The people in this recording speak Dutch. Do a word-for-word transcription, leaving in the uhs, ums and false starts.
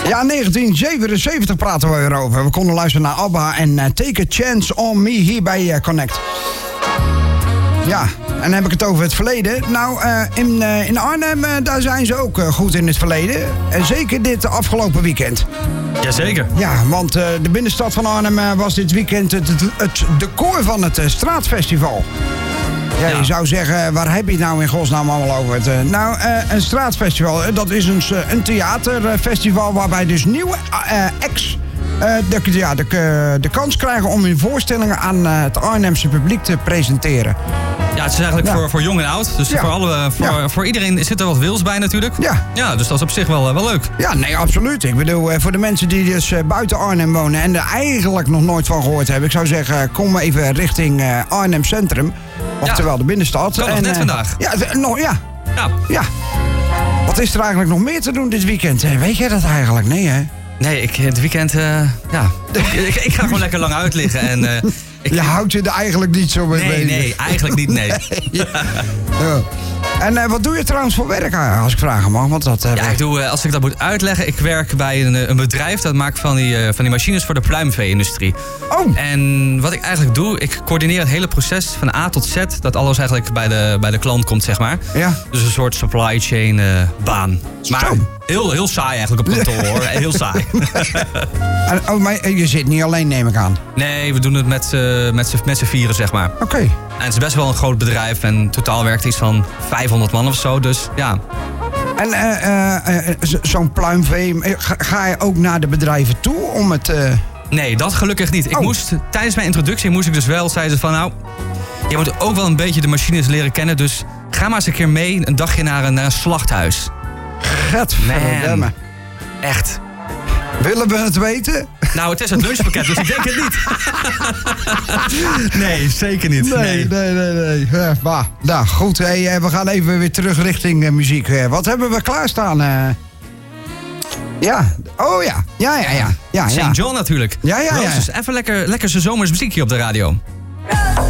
Ja, negentien zevenenzeventig praten we weer over. We konden luisteren naar ABBA en uh, Take a Chance on Me hier bij uh, Connect. Ja, en dan heb ik het over het verleden. Nou, uh, in, uh, in Arnhem, uh, daar zijn ze ook uh, goed in het verleden. En zeker dit afgelopen weekend. Jazeker. Ja, want uh, de binnenstad van Arnhem uh, was dit weekend het, het, het decor van het uh, straatfestival. Ja, ja, je zou zeggen, waar heb je het nou in godsnaam allemaal over? Het, uh, nou, uh, een straatfestival, uh, dat is een, uh, een theaterfestival waarbij dus nieuwe uh, ex... Uh, de, ja, de, de kans krijgen om hun voorstellingen aan uh, het Arnhemse publiek te presenteren. Ja, het is eigenlijk ja. voor, voor jong en oud. Dus ja. voor, alle, voor, ja. voor iedereen zit er wat wils bij natuurlijk. Ja. Ja, dus dat is op zich wel, wel leuk. Ja, nee, absoluut. Ik bedoel, uh, voor de mensen die dus uh, buiten Arnhem wonen en er eigenlijk nog nooit van gehoord hebben. Ik zou zeggen, kom even richting uh, Arnhem Centrum. Oftewel ja. de binnenstad. Dat was net uh, vandaag. Ja, de, nog, ja. ja. Ja. Wat is er eigenlijk nog meer te doen dit weekend? Weet jij dat eigenlijk? Nee, hè? Nee, ik, het weekend, uh, ja, ik, ik ga gewoon lekker lang uitliggen en... Uh, ik, je houdt je er eigenlijk niet zo mee nee, bezig. Nee, eigenlijk niet, nee. nee ja. Ja. En uh, wat doe je trouwens voor werk, als ik vragen mag? Want dat, uh, ja, ik doe, uh, als ik dat moet uitleggen, ik werk bij een, een bedrijf dat maakt van die, uh, van die machines voor de pluimvee-industrie. Oh. En wat ik eigenlijk doe, ik coördineer het hele proces van A tot Z, dat alles eigenlijk bij de, bij de klant komt, zeg maar. Ja. Dus een soort supply chain uh, baan. Maar heel, heel saai eigenlijk op kantoor, hoor. Heel saai. En, oh, maar je zit niet alleen, neem ik aan. Nee, we doen het met, uh, met z'n vieren, zeg maar. Oké. Okay. En het is best wel een groot bedrijf en totaal werkt iets van vijfhonderd man of zo, dus ja. En uh, uh, uh, zo'n pluimvee, ga, ga je ook naar de bedrijven toe om het... Uh... Nee, dat gelukkig niet. Ik oh. moest, tijdens mijn introductie moest ik dus wel, zeiden ze van nou, je moet ook wel een beetje de machines leren kennen, dus ga maar eens een keer mee een dagje naar een, naar een slachthuis. Gadverdamme. Echt. Willen we het weten? Nou, het is het lunchpakket, dus ik denk het niet. Nee, zeker niet. Nee, nee, nee, nee. Ja, bah. Nou, goed. Hey, we gaan even weer terug richting uh, muziek. Wat hebben we klaarstaan? Uh... Ja. Oh ja. Ja, ja, ja. ja, ja. Saint John natuurlijk. Ja, ja, ja. Roses, even lekker, lekker zijn zomers muziek hier op de radio.